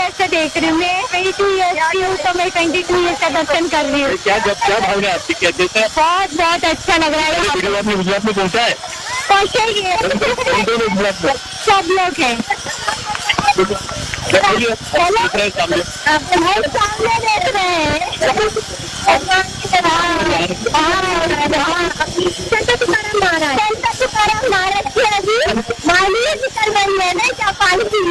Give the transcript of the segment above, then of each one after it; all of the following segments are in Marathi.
ईयर्स से देख रही हूँ मैं, 22 ईयर्स की हूँ तो मैं 22 ईयर्स का दर्शन कर रही हूँ। क्या भावना है आपकी, क्या जैसे बहुत बहुत अच्छा लग रहा है। गुजरात में पहुंचा है, पहुँचेंगे गुजरात में सब लोग हैं। बहुत सामने देख रहे हैं संत तुकाराम महाराज की अभी मालिया जी कर रही है ना क्या पालकी।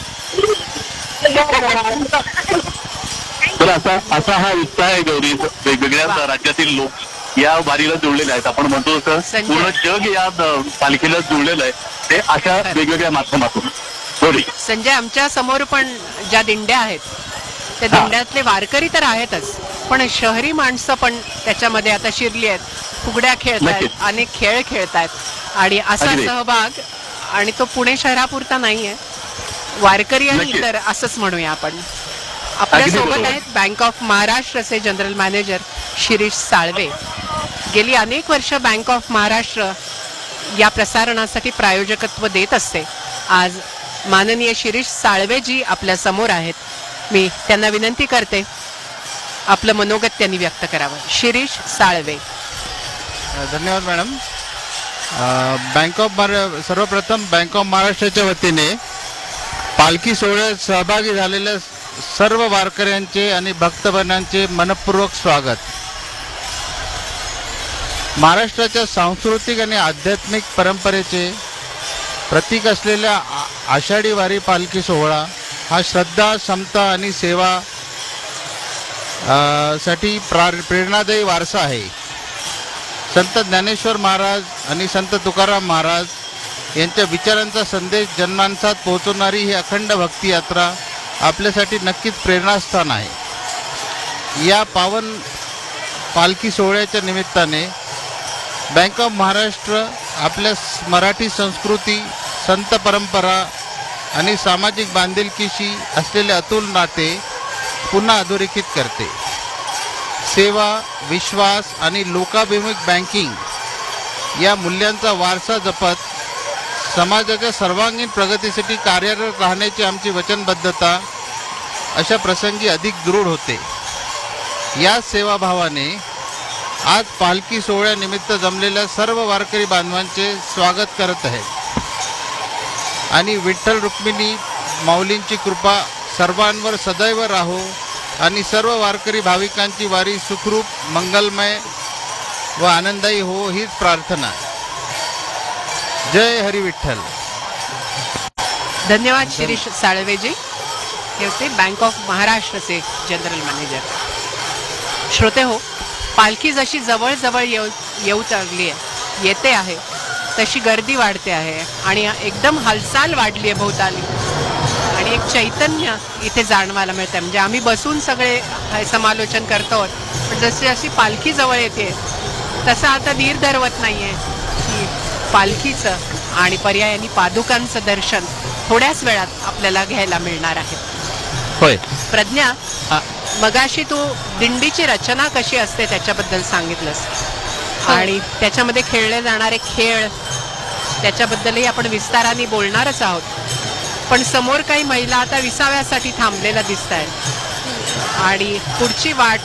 तर असा हा उत्साह आहे गौरी. वेगवेगळ्या राज्यातील लोक या वारीला जुळलेले आहेत. आपण म्हणतो तसं पूर्ण जग या पालखीला जुळलेलं आहे, ते अशा वेगवेगळ्या माध्यमातून. संजय, आमच्या समोर पण ज्या दिंड्या आहेत त्या दिंड्यातले वारकरी तर आहेतच, पण शहरी माणसं पण त्याच्यामध्ये आता शिरली आहेत. फुगड्या खेळतायत, अनेक खेळ खेळतायत आणि असा सहभाग, आणि तो पुणे शहरापुरता नाहीये, वारकरी आणि इतर असंच म्हणूया आपण. आपल्या सोबत आहेत bank of महाराष्ट्रचे general manager Shirish Salve. गेली अनेक वर्ष बँक ऑफ महाराष्ट्र या प्रसारणासाठी प्रायोजकत्व देत असते. आज माननीय शिरीष साळवेजी आपल्या समोर आहेत. मी त्यांना विनंती करते आपलं मनोगत त्यांनी व्यक्त करावं. शिरीष साळवे. धन्यवाद मॅडम. सर्वप्रथम बँक ऑफ महाराष्ट्राच्या वतीने पालखी सोहळ्यात सहभागी झालेल्या सर्व वारकऱ्यांचे आणि भक्तजनांचे मनपूर्वक स्वागत. महाराष्ट्राच्या सांस्कृतिक आणि आध्यात्मिक परंपरेचे प्रतीक असलेल्या आषाढी वारी पालखी सोहळा हा श्रद्धा, समता आणि सेवा साठी प्रेरणादायी वारसा आहे. संत ज्ञानेश्वर महाराज आणि संत तुकाराम महाराज यांच्या विचारांचा संदेश जनमानसात पोहोचवणारी ही अखंड भक्ती यात्रा आपल्यासाठी नक्कीच प्रेरणास्थान आहे. या पावन पालखी सोहळ्याच्या निमित्ताने बँक ऑफ महाराष्ट्र आपल्या मराठी संस्कृती, संत परंपरा आणि सामाजिक बांधिलकीशी असलेले अतुल नाते पुन्हा अधोरेखित करते. सेवा, विश्वास आणि लोकाभिमुख बँकिंग या मूल्यांचा वारसा जपत समाजाच्या सर्वांगीण प्रगतीसाठी कार्यरत राहण्याची आमची वचनबद्धता अशा प्रसंगी अधिक दृढ होते. या सेवाभावाने आज पालखी सोहळ्यानिमित्त जमलेल्या सर्व वारकरी बांधवांचे स्वागत करत आहे आणि विठ्ठल रुक्मिणी माऊलींची कृपा सर्वांवर सदैव राहो आणि सर्व वारकरी भाविकांची वारी सुखरूप, मंगलमय व आनंददायी हो हीच प्रार्थना. जय हरी विठ्ठल. धन्यवाद शिरीष साळवेजी. हे होते बँक ऑफ महाराष्ट्रचे जनरल मॅनेजर. श्रोते हो, पालखी जशी जवळ येऊ लागली आहे, येते आहे, तशी गर्दी वाढते आहे आणि एकदम हालचाल वाढली आहे भोवताली आणि एक चैतन्य इथे जाणवायला मिळतं. म्हणजे आम्ही बसून सगळे समालोचन करतो, पण जशी जशी पालखी जवळ येते तसं आता धीर धरवत नाहीये की पालखीचं आणि पर्यायाने पादुकांचं दर्शन थोड्याच वेळात आपल्याला घ्यायला मिळणार आहे. होय प्रज्ञा, मगाशी तू दिंडीची रचना कशी असते त्याच्याबद्दल सांगितलंस आणि त्याच्यामध्ये खेळले जाणारे खेळ त्याच्याबद्दलही आपण विस्ताराने बोलणारच आहोत. पण समोर काही महिला आता विसाव्यासाठी थांबलेल्या दिसत आहेत आणि पुढची वाट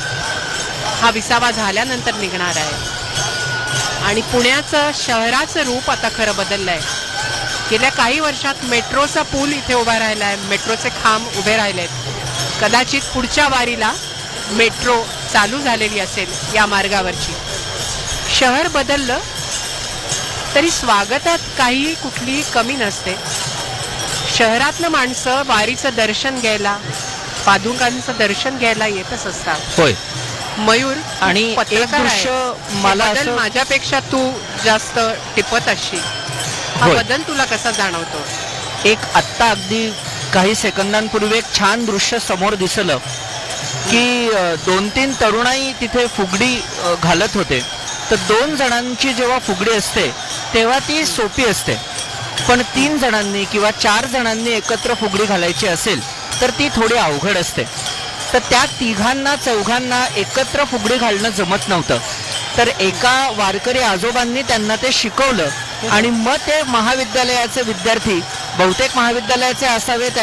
हा विसावा झाल्यानंतर निघणार आहे. आणि पुण्याचं शहराचं रूप आता खरं बदललं आहे. गेल्या काही वर्षात मेट्रोचा पूल इथे उभा राहिला आहे, मेट्रोचे खांब उभे राहिले आहेत. कदाचित पुढच्या वारीला मेट्रो चालू झालेली असेल या मार्गावरची. शहर बदललं तरी स्वागतात काही कुठलीही कमी नसते. शहरातलं माणसं वारीचं दर्शन घ्यायला, पादुकांचं दर्शन घ्यायला येतच असतात. होय मयूर, आणि पत्रकार मला माझ्यापेक्षा तू जास्त टिपत असशील. हा बदल तुला कसा जाणवतो? एक आत्ता अगदी काही सेकंदांपूर्वी एक छान दृश्य समोर दिसलं की 2-3 तरुणाई तिथे फुगडी घालत होते. तर 2 जणांची जेव्हा फुगडी असते तेव्हा ती सोपी असते, पण 3 जणांनी किंवा 4 जणांनी एकत्र फुगडी घालायची असेल तर ती थोडी अवघड असते. तर त्या 3-4 एकत्र फुगडी घालणं जमत नव्हतं. तर एका वारकरी आजोबांनी त्यांना ते शिकवलं आणि मग ते महाविद्यालयाचे विद्यार्थी, बहुतेक महाविद्यालयाचे असावे,